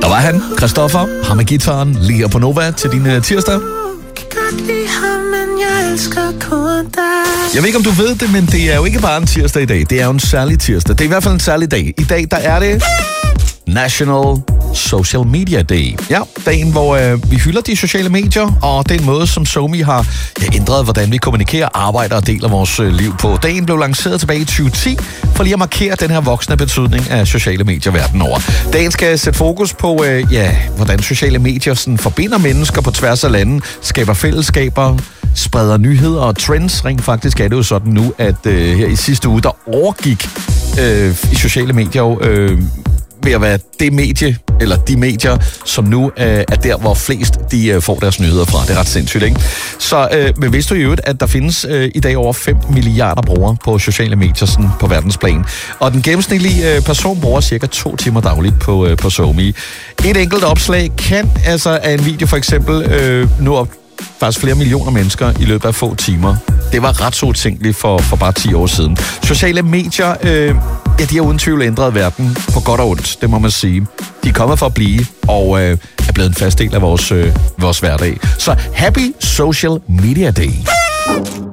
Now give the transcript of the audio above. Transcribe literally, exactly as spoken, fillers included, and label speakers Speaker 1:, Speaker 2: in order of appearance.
Speaker 1: Der var han, Christoffer, ham med gitaren, lige på Nova til din uh, tirsdag. Jeg ved ikke, om du ved det, men det er jo ikke bare en tirsdag i dag. Det er jo en særlig tirsdag. Det er i hvert fald en særlig dag. I dag, der er det National Social Media Day. Ja, dagen, hvor øh, vi hylder de sociale medier, og den måde, som SoMe har ja, ændret, hvordan vi kommunikerer, arbejder og deler vores øh, liv på. Dagen blev lanceret tilbage i tyve ti, for lige at markere den her voksende betydning af sociale medier verden over. Dagen skal sætte fokus på, øh, ja, hvordan sociale medier sådan, forbinder mennesker på tværs af lande, skaber fællesskaber, spreder nyheder og trends. Rent faktisk er det jo sådan nu, at øh, her i sidste uge, der overgik øh, i sociale medier jo, øh, ved at være det medie, eller de medier, som nu øh, er der, hvor flest de øh, får deres nyheder fra. Det er ret sindssygt, ikke? Så øh, men vidste du i øvrigt, at der findes øh, i dag over fem milliarder brugere på sociale medier sådan på verdensplan. Og den gennemsnitlige øh, person bruger cirka to timer dagligt på, øh, på SoMe. Et enkelt opslag kan altså af en video for eksempel øh, nå op faktisk flere millioner mennesker i løbet af få timer. Det var ret så utænkeligt for, for bare ti år siden. Sociale medier, øh, ja, de har uden tvivl ændret verden på godt og ondt, det må man sige. De er kommet for at blive, og øh, er blevet en fast del af vores, øh, vores hverdag. Så happy Social Media Day!